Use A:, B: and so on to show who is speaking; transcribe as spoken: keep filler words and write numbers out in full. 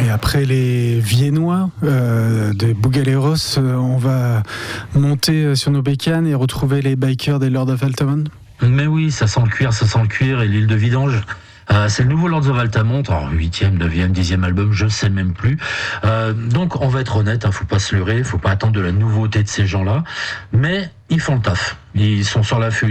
A: Et après les Viennois euh, de Bugaleros, euh, on va monter sur nos bécanes et retrouver les bikers des Lords of Altamont.
B: Mais oui, ça sent le cuir, ça sent le cuir et l'île de vidange. Euh, c'est le nouveau Lords of Altamont, alors huitième, neuvième, dixième album, je sais même plus. Euh, donc on va être honnête, hein, faut pas se leurrer, faut pas attendre de la nouveauté de ces gens-là, mais ils font le taf, ils sont sur l'affût.